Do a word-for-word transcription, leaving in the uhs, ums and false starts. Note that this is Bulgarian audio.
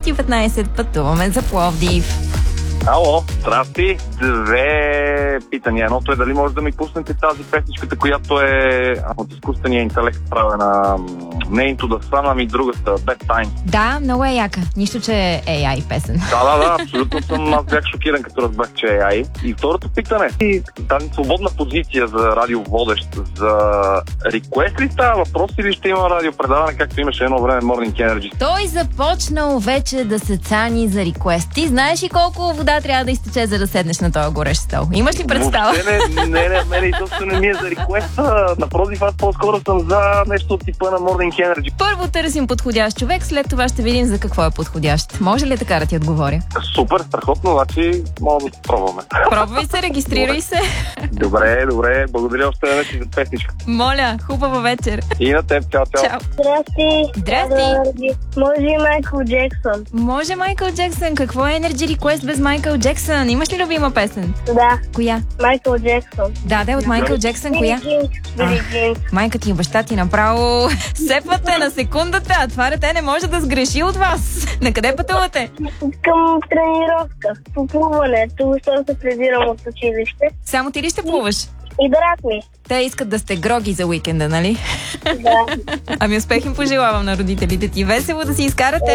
десет и петнайсет пътуваме за Пловдив. Ало, здрасти. Две питания. Едното е дали може да ми пуснете тази песничката, която е от изкуствения интелект правена не Into the Sun, ами другата, Bedtime. Да, много е яка. Нищо, че е Ей Ай песен. Да, да, да, абсолютно съм. Аз бях шокиран, като разбрах, че е Ей Ай. И второто питане. И тази свободна позиция за радиоводещ, за реквест ли става въпрос или ще има радиопредаване, както имаше едно време Morning Energy? Той започнал вече да се цани за реквест. Ти знаеш ли колко вода трябва да изтече, за да седнеш на този горещ стол? Имаш ли представа? Не, не, не, мене изобщо не ми е за реквест. Напротив, аз по-скоро съм за нещо от типа на Morning Energy. Първо търсим подходящ човек, след това ще видим за какво е подходящ. Може ли така да ти отговоря? Супер, страхотно, значи мога да пробваме. Пробвай се, регистрирай се. Добре, добре, благодаря още веднъж за песничка. Моля, хубава вечер. И на теб, чао, чао. Чао. Здрасти. Здрасти. Може и Майкъл Джексън. Може Майкъл Джексън. Какво е Energy Request без Майкъл Джексън? Имаш ли любима песен? Да. Коя? Майкъл Джексън. Да, да, от Майкъл Джексън. Коя? Били Джинс. Майка ти и баща ти направо сепвате на секундата, а това дете не може да сгреши от вас. На къде пътувате? Към тренировка. По плуване. Току-що се прибирам от училище. Само ти ли ще плуваш? И брат ми. Те искат да сте гроги за уикенда, нали? Да. Ами успех им пожелавам на родителите ти. Весело да си изкарате!